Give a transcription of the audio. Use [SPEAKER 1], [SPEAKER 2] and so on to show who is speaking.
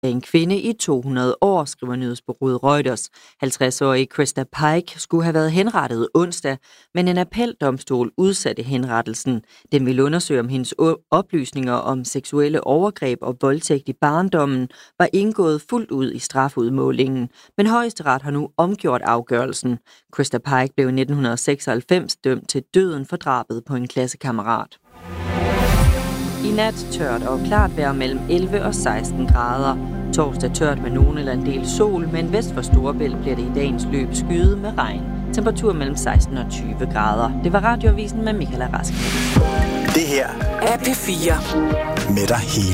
[SPEAKER 1] af en kvinde i 200 år, skriver nyhedsbureauet Reuters. 50-årige Krista Pike skulle have været henrettet onsdag, men en appeldomstol udsatte henrettelsen. Den ville undersøge, om hendes oplysninger om seksuelle overgreb og voldtægt i barndommen var indgået fuldt ud i strafudmålingen. Men Højesteret har nu omgjort afgørelsen. Krista Pike blev i 1996 dømt til døden for drabet på en klassekammerat. I nat tørt og klart vejr mellem 11 og 16 grader. Torsdag tørt med nogen eller en del sol, men vest for Storebælt bliver det i dagens løb skyet med regn. Temperatur mellem 16 og 20 grader. Det var Radioavisen med Michael Rask.
[SPEAKER 2] Det her er P4 med dig hele.